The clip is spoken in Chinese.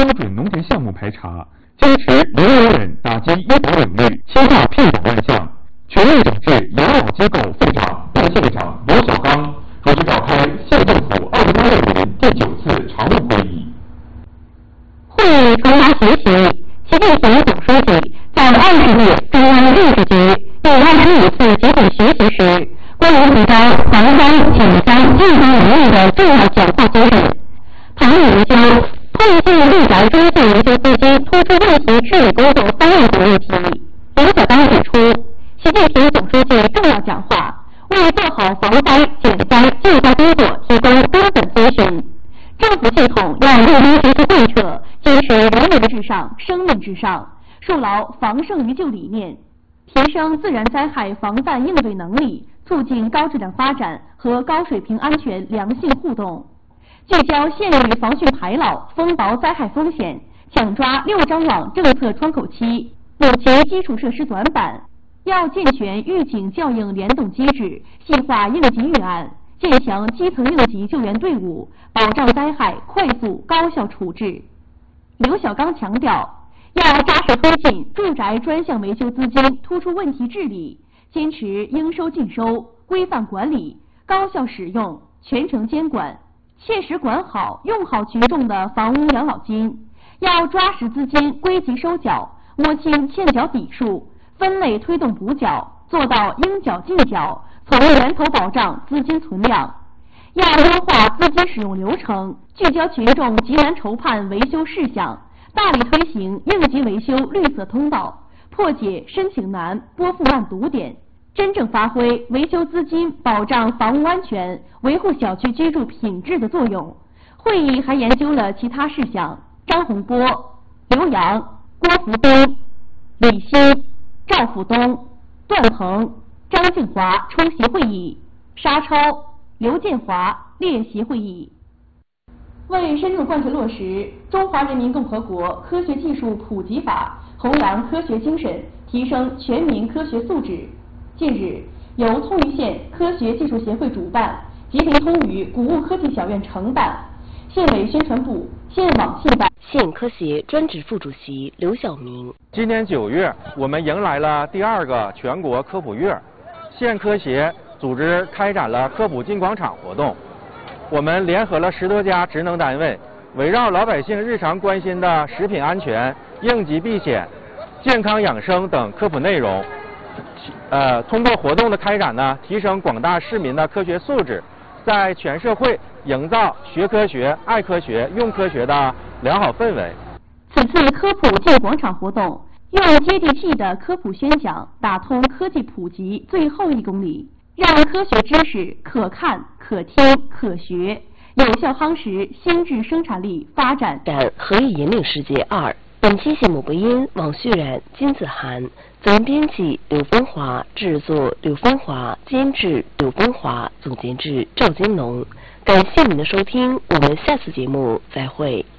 准农田项目排查，坚持零容忍打击医保冷遇、欺诈骗保乱象，全面整治养老机构副长、副县长刘小刚，组织召开县政府2016年第9次常务会议。 会议传达学习，习近平总书记在20届中央历史局第25次集体学习时，关于提高防灾、减灾、预防能力的重要讲话精神。盘点研究推进绿宅中介研究资金突出问题治理工作方案等议题，刘小刚指出，习近平总书记重要讲话为做好防灾、减灾、救灾工作提供根本咨询。政府系统要认真实施贯彻，坚持人民至上、生命至上，树牢防胜于救理念，提升自然灾害防范应对能力，促进高质量发展和高水平安全良性互动。聚焦县域防汛排涝、风雹灾害风险，抢抓6张网政策窗口期，补齐基础设施短板。要健全预警效应联动机制，细化应急预案，建强基层应急救援队伍，保障灾害快速高效处置。刘小刚强调，要扎实推进住宅专项维修资金突出问题治理，坚持应收尽收、规范管理、高效使用、全程监管，切实管好用好群众的房屋养老金。要抓实资金归集收缴，摸清欠缴底数，分类推动补缴，做到应缴尽缴，从源头保障资金存量。要优化资金使用流程，聚焦群众急难愁盼维修事项，大力推行应急维修绿色通道，破解申请难、拨付慢堵点，真正发挥维修资金保障房屋安全、维护小区居住品质的作用。会议还研究了其他事项。张洪波、刘洋、郭福斌、李欣、赵辅东、段鹏、张静华出席会议，沙超、刘建华列席会议。为深入贯彻落实《中华人民共和国科学技术普及法》，弘扬科学精神，提升全民科学素质，近日，由通榆县科学技术协会主办，吉林通榆谷物科技小院承办，县委宣传部、县网信办。 县科协专职副主席刘晓明。 今年9月，我们迎来了第2个全国科普月，县科协组织开展了科普进广场活动。我们联合了10多家职能单位，围绕老百姓日常关心的食品安全、应急避险、健康养生等科普内容，通过活动的开展呢，提升广大市民的科学素质，在全社会营造学科学、爱科学、用科学的良好氛围。 此次科普进广场活动，用接地气的科普宣讲打通科技普及最后1公里，让科学知识可看、可听、可学，有效夯实新质生产力发展。 何以引领世界2。本期节目播音王旭然、金子涵，责任编辑刘芳华，制作刘芳华，监制刘芳华，总监制赵金龙。感谢您的收听，我们下次节目再会。